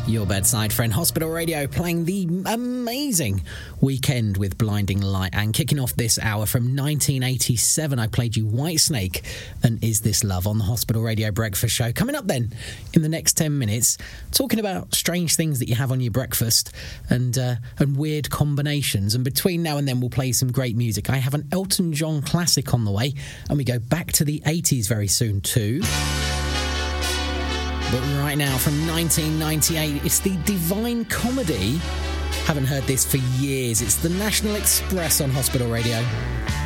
Your bedside friend, Hospital Radio, playing the amazing Weekend with Blinding Light. And kicking off this hour from 1987, I played you Whitesnake and Is This Love on the Hospital Radio Breakfast Show. Coming up then, in the next 10 minutes, talking about strange things that you have on your breakfast and weird combinations. And between now and then, we'll play some great music. I have an Elton John classic on the way, and we go back to the 80s very soon too. But right now, from 1998, it's the Divine Comedy. Haven't heard this for years. It's the National Express on Hospital Radio.